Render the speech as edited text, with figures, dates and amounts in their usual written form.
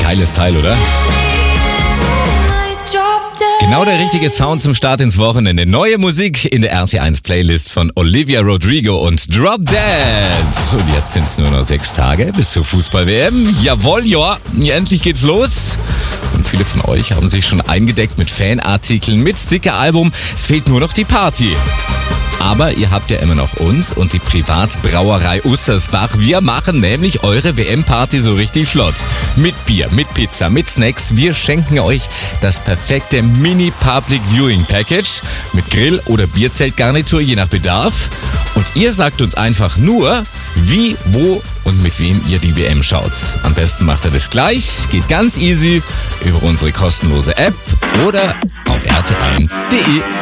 Geiles Teil, oder? Genau der richtige Sound zum Start ins Wochenende. Neue Musik in der RT1 Playlist von Olivia Rodrigo und Drop Dead. Und jetzt sind es nur noch 6 Tage bis zur Fußball-WM. Jawohl, ja, endlich geht's los. Und viele von euch haben sich schon eingedeckt mit Fanartikeln, mit Sticker-Album. Es fehlt nur noch die Party. Aber ihr habt ja immer noch uns und die Privatbrauerei Ussersbach. Wir machen nämlich eure WM-Party so richtig flott. Mit Bier, mit Pizza, mit Snacks. Wir schenken euch das perfekte Mini-Public-Viewing-Package mit Grill- oder Bierzeltgarnitur, je nach Bedarf. Und ihr sagt uns einfach nur, wie, wo und mit wem ihr die WM schaut. Am besten macht ihr das gleich. Geht ganz easy über unsere kostenlose App oder auf rt1.de.